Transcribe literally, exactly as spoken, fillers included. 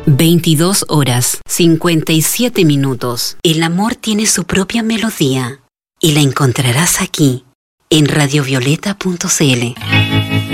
veintidós horas, cincuenta y siete minutos. El amor tiene su propia melodía y la encontrarás aquí, en radiovioleta punto c l.